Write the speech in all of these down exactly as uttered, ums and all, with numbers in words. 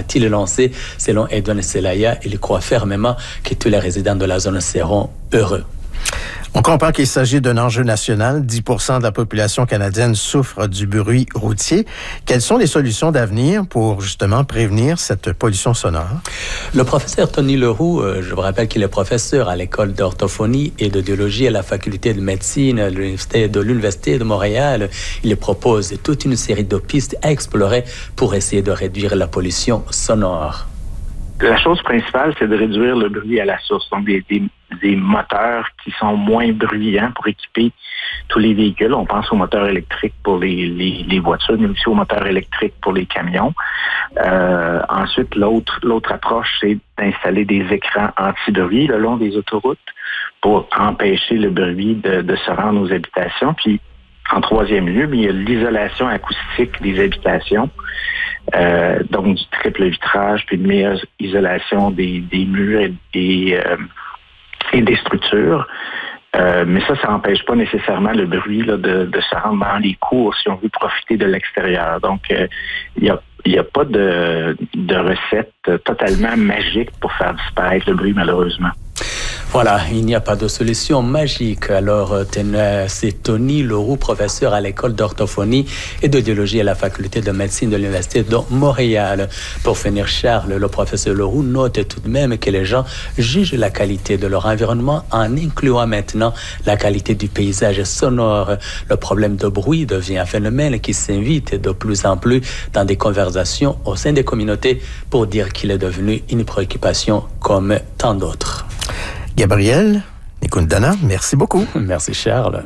a-t-il lancé. Selon Edouard Selaya, il croit fermement que tous les résidents de la zone seront heureux. On comprend qu'il s'agit d'un enjeu national. dix pour cent de la population canadienne souffre du bruit routier. Quelles sont les solutions d'avenir pour justement prévenir cette pollution sonore? Le professeur Tony Leroux, je vous rappelle qu'il est professeur à l'école d'orthophonie et d'audiologie à la faculté de médecine de l'Université de Montréal. Il propose toute une série de pistes à explorer pour essayer de réduire la pollution sonore. La chose principale, c'est de réduire le bruit à la source. Donc, des, des, des moteurs qui sont moins bruyants pour équiper tous les véhicules. On pense aux moteurs électriques pour les, les, les voitures, mais aussi aux moteurs électriques pour les camions. Euh, ensuite, l'autre, l'autre approche, c'est d'installer des écrans anti-bruit le long des autoroutes pour empêcher le bruit de, de se rendre aux habitations. Puis, en troisième lieu, il y a l'isolation acoustique des habitations. Euh, donc du triple vitrage, puis de meilleure isolation des, des murs et, et, euh, et des structures. Euh, mais ça, ça n'empêche pas nécessairement le bruit là, de, de se rendre dans les cours si on veut profiter de l'extérieur. Donc, il euh, n'y a, y a pas de, de recette totalement magique pour faire disparaître le bruit, malheureusement. Voilà, il n'y a pas de solution magique. Alors, c'est Tony Leroux, professeur à l'école d'orthophonie et d'audiologie à la faculté de médecine de l'Université de Montréal. Pour finir, Charles, le professeur Leroux note tout de même que les gens jugent la qualité de leur environnement en incluant maintenant la qualité du paysage sonore. Le problème de bruit devient un phénomène qui s'invite de plus en plus dans des conversations au sein des communautés pour dire qu'il est devenu une préoccupation comme tant d'autres. Gabriel Nikundana, merci beaucoup. Merci Charles.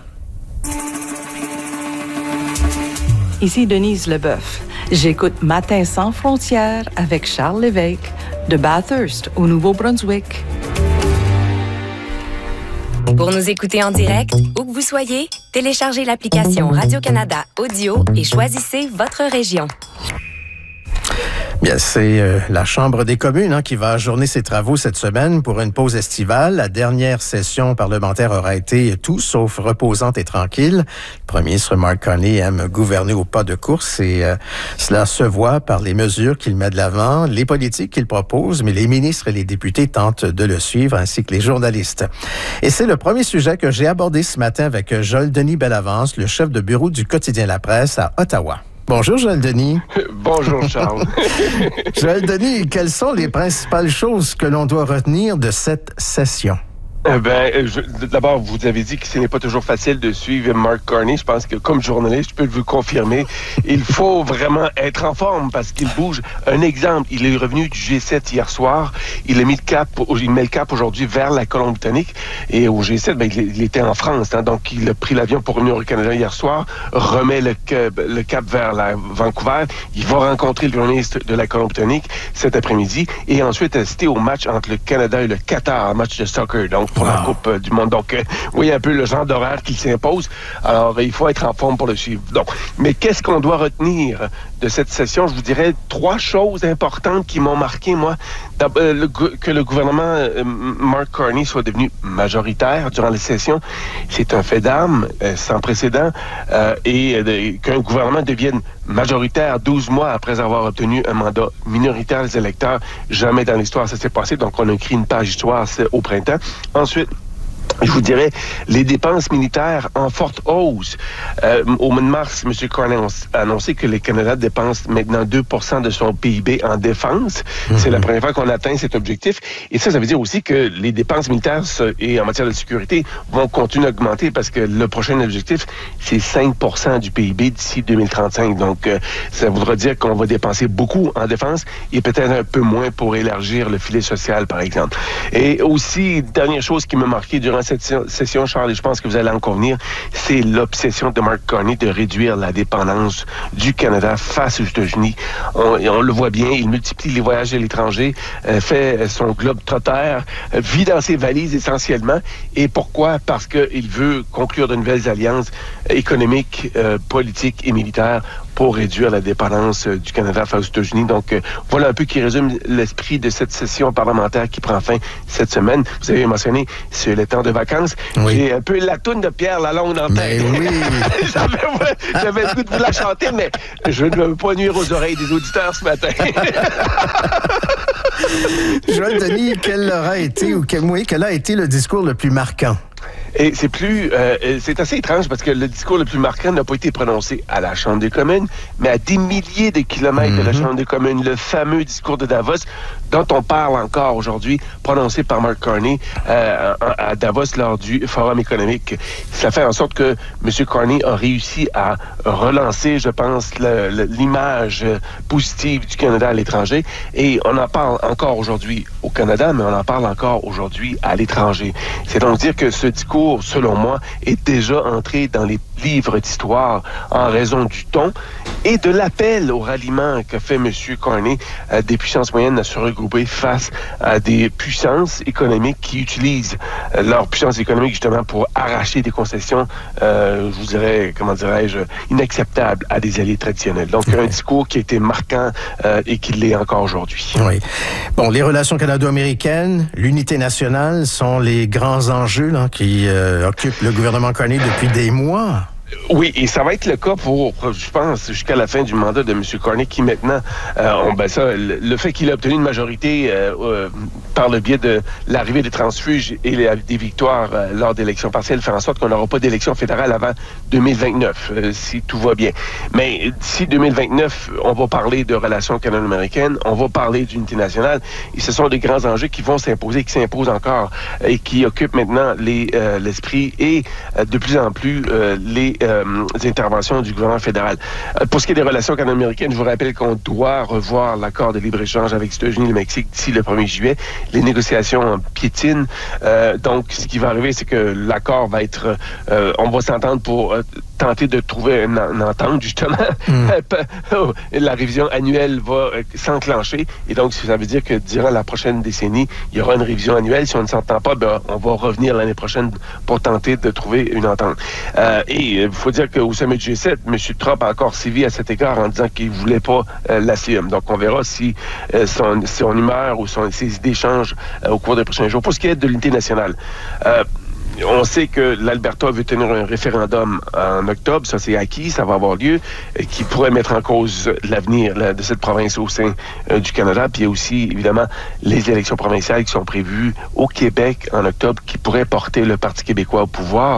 Ici Denise Leboeuf. J'écoute Matin sans frontières avec Charles Lévesque de Bathurst au Nouveau-Brunswick. Pour nous écouter en direct, où que vous soyez, téléchargez l'application Radio-Canada Audio et choisissez votre région. Bien, c'est euh, la Chambre des communes hein, qui va ajourner ses travaux cette semaine pour une pause estivale. La dernière session parlementaire aura été tout sauf reposante et tranquille. Le premier ministre Mark Carney aime gouverner au pas de course et euh, cela se voit par les mesures qu'il met de l'avant, les politiques qu'il propose, mais les ministres et les députés tentent de le suivre, ainsi que les journalistes. Et c'est le premier sujet que j'ai abordé ce matin avec Joël Denis Bellavance, le chef de bureau du quotidien La Presse à Ottawa. Bonjour, Joël Denis. Bonjour, Charles. Joël Denis, quelles sont les principales choses que l'on doit retenir de cette session? Eh ben, je, d'abord, vous avez dit que ce n'est pas toujours facile de suivre Mark Carney. Je pense que, comme journaliste, je peux vous confirmer, il faut vraiment être en forme parce qu'il bouge. Un exemple, il est revenu du G sept hier soir. Il a mis le cap, il met le cap aujourd'hui vers la Colombie-Britannique. Et au G sept, ben, il, il était en France. Hein, donc, il a pris l'avion pour revenir au Canada hier soir, remet le cap, le cap vers la Vancouver. Il va rencontrer le premier ministre de la Colombie-Britannique cet après-midi et ensuite assister au match entre le Canada et le Qatar, un match de soccer. Donc, pour wow. la Coupe euh, du Monde. Donc, euh, vous voyez un peu le genre d'horaire qui s'impose. Alors, euh, il faut être en forme pour le suivre. Donc, mais qu'est-ce qu'on doit retenir de cette session? Je vous dirais trois choses importantes qui m'ont marqué, moi. Euh, le, que le gouvernement euh, Mark Carney soit devenu majoritaire durant la session, c'est un fait d'armes euh, sans précédent. Euh, et euh, qu'un gouvernement devienne majoritaire douze mois après avoir obtenu un mandat minoritaire des électeurs, jamais dans l'histoire ça s'est passé. Donc, on a écrit une page d'histoire au printemps. Ensuite, je vous dirais, les dépenses militaires en forte hausse. Euh, au mois de mars, M. Carney a annoncé que le Canada dépense maintenant deux pour cent de son P I B en défense. Mm-hmm. C'est la première fois qu'on atteint cet objectif. Et ça, ça veut dire aussi que les dépenses militaires et en matière de sécurité vont continuer à augmenter parce que le prochain objectif, c'est cinq pour cent du P I B d'ici deux mille trente-cinq. Donc, euh, ça voudra dire qu'on va dépenser beaucoup en défense et peut-être un peu moins pour élargir le filet social, par exemple. Et aussi, dernière chose qui m'a marqué durant cette session, Charles, et je pense que vous allez en convenir, c'est l'obsession de Mark Carney de réduire la dépendance du Canada face aux États-Unis. On, on le voit bien, il multiplie les voyages à l'étranger, euh, fait son globe-trotter, euh, vit dans ses valises essentiellement. Et pourquoi? Parce qu'il veut conclure de nouvelles alliances économiques, euh, politiques et militaires pour réduire la dépendance du Canada face aux États-Unis. Donc, euh, voilà un peu qui résume l'esprit de cette session parlementaire qui prend fin cette semaine. Vous avez mentionné, c'est le temps de vacances. Oui. J'ai un peu la toune de Pierre Lalonde en tête. Oui. j'avais, j'avais le goût de vous la chanter, mais je ne veux pas nuire aux oreilles des auditeurs ce matin. Joël Denis, quel aura été, ou quel, oui, quel a été le discours le plus marquant? Et c'est plus, euh, c'est assez étrange parce que le discours le plus marquant n'a pas été prononcé à la Chambre des communes, mais à des milliers de kilomètres mm-hmm. de la Chambre des communes. Le fameux discours de Davos, dont on parle encore aujourd'hui, prononcé par Mark Carney euh, à Davos lors du Forum économique. Ça fait en sorte que M. Carney a réussi à relancer, je pense, le, le, l'image positive du Canada à l'étranger. Et on en parle encore aujourd'hui au Canada, mais on en parle encore aujourd'hui à l'étranger. C'est donc dire que ce discours, selon moi, est déjà entré dans les livres d'histoire en raison du ton et de l'appel au ralliement que fait M. Carney euh, des puissances moyennes à se regrouper face à des puissances économiques qui utilisent euh, leur puissance économique justement pour arracher des concessions, euh, je vous dirais, comment dirais-je, inacceptables à des alliés traditionnels. Donc, un discours qui a été marquant euh, et qui l'est encore aujourd'hui. Oui. Bon, les relations canado-américaines, l'unité nationale sont les grands enjeux là, qui euh, occupent le gouvernement Carney depuis des mois. Oui, et ça va être le cas pour, je pense, jusqu'à la fin du mandat de M. Carney, qui maintenant, euh, on, ben ça, le, le fait qu'il a obtenu une majorité euh, euh, par le biais de l'arrivée des transfuges et les, des victoires euh, lors d'élections partielles fait en sorte qu'on n'aura pas d'élection fédérale avant deux mille vingt-neuf, euh, si tout va bien. Mais d'ici deux mille vingt-neuf, on va parler de relations canado-américaines, on va parler d'unité nationale, et ce sont des grands enjeux qui vont s'imposer, qui s'imposent encore, et qui occupent maintenant les, euh, l'esprit et euh, de plus en plus euh, les Euh, des interventions du gouvernement fédéral. Euh, pour ce qui est des relations canado-américaines, je vous rappelle qu'on doit revoir l'accord de libre-échange avec les États-Unis et le Mexique d'ici le premier juillet. Les négociations piétinent. Euh, donc, ce qui va arriver, c'est que l'accord va être... Euh, on va s'entendre pour euh, tenter de trouver une, une entente, justement. Mm. La révision annuelle va euh, s'enclencher. Et donc, ça veut dire que durant la prochaine décennie, il y aura une révision annuelle. Si on ne s'entend pas, ben, on va revenir l'année prochaine pour tenter de trouver une entente. Euh, et il faut dire qu'au sommet du G sept, M. Trump a encore sévi à cet égard en disant qu'il ne voulait pas euh, l'A C M. Donc, on verra si euh, son, son humeur ou son, ses idées changent euh, au cours des prochains jours. Pour ce qui est de l'unité nationale, euh, on sait que l'Alberta veut tenir un référendum en octobre, ça c'est acquis, ça va avoir lieu, qui pourrait mettre en cause l'avenir là, de cette province au sein euh, du Canada. Puis il y a aussi, évidemment, les élections provinciales qui sont prévues au Québec en octobre, qui pourraient porter le Parti québécois au pouvoir.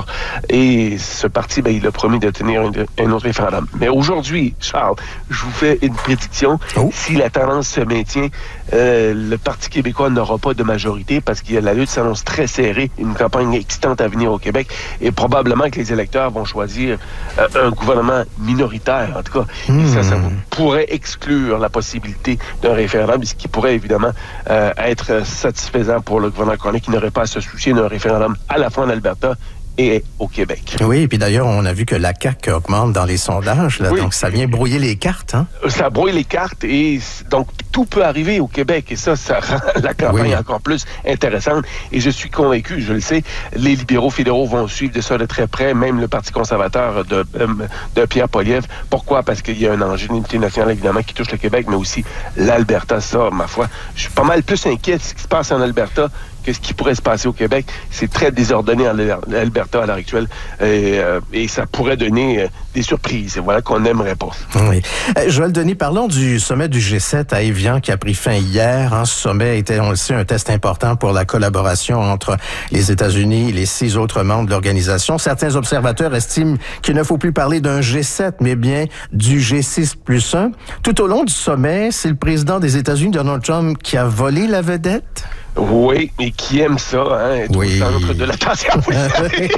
Et ce parti, ben, il a promis de tenir un, un autre référendum. Mais aujourd'hui, Charles, je vous fais une prédiction. Oh. Si la tendance se maintient, euh, le Parti québécois n'aura pas de majorité parce que la lutte s'annonce très serrée, une campagne excitante à venir au Québec, et probablement que les électeurs vont choisir euh, un gouvernement minoritaire, en tout cas. Mmh. Et ça, ça pourrait exclure la possibilité d'un référendum, ce qui pourrait évidemment euh, être satisfaisant pour le gouvernement Carney, qui n'aurait pas à se soucier d'un référendum à la fois en Alberta et au Québec. Oui, et puis d'ailleurs, on a vu que la C A Q augmente dans les sondages, là, oui. Donc ça vient brouiller les cartes. Hein? Ça brouille les cartes, et donc tout peut arriver au Québec, et ça, ça rend la campagne oui. encore plus intéressante. Et je suis convaincu, je le sais, les libéraux fédéraux vont suivre de ça de très près, même le Parti conservateur de, de Pierre Poilievre. Pourquoi? Parce qu'il y a un enjeu d'unité nationale, évidemment, qui touche le Québec, mais aussi l'Alberta. Ça, ma foi, je suis pas mal plus inquiet de ce qui se passe en Alberta que ce qui pourrait se passer au Québec. C'est très désordonné en Alberta à l'heure actuelle, et, euh, et ça pourrait donner euh, des surprises. Voilà qu'on n'aimerait pas. Oui. Euh, Joël Denis, parlons du sommet du G sept à Évian qui a pris fin hier. Hein, ce sommet était, on le sait, un test important pour la collaboration entre les États-Unis et les six autres membres de l'organisation. Certains observateurs estiment qu'il ne faut plus parler d'un G sept, mais bien du G six plus un. Tout au long du sommet, c'est le président des États-Unis, Donald Trump, qui a volé la vedette? Oui, et qui aime ça, hein, être oui. au centre de l'attention. Vous savez.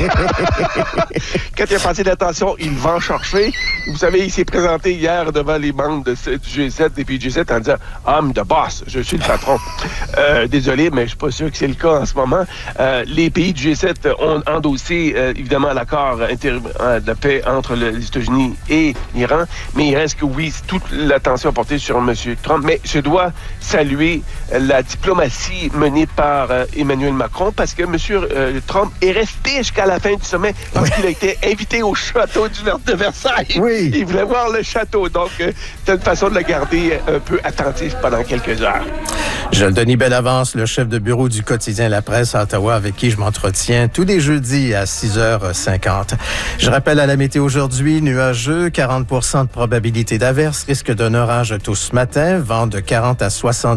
Quand il a passé l'attention, il va en chercher. Vous savez, il s'est présenté hier devant les membres de ce, du G sept et puis du G sept en disant « I'm the boss, je suis le patron euh, ». Désolé, mais je suis pas sûr que c'est le cas en ce moment. Euh, les pays du G sept ont endossé, euh, évidemment, l'accord inter- de paix entre le, les États-Unis et l'Iran, mais il reste que, oui, toute l'attention portée sur M. Trump. Mais je dois saluer la diplomatie mené par euh, Emmanuel Macron parce que M. Euh, Trump est resté jusqu'à la fin du sommet parce oui. qu'il a été invité au château du Ver- de Versailles. Oui. Il voulait voir le château. Donc, euh, c'est une façon de le garder un peu attentif pendant quelques heures. Jean-Denis Bellavance, le chef de bureau du quotidien La Presse à Ottawa, avec qui je m'entretiens tous les jeudis à six heures cinquante. Je rappelle à la météo aujourd'hui, nuageux, quarante pour cent de probabilité d'averse, risque d'un orage tôt ce matin, vent de quarante à soixante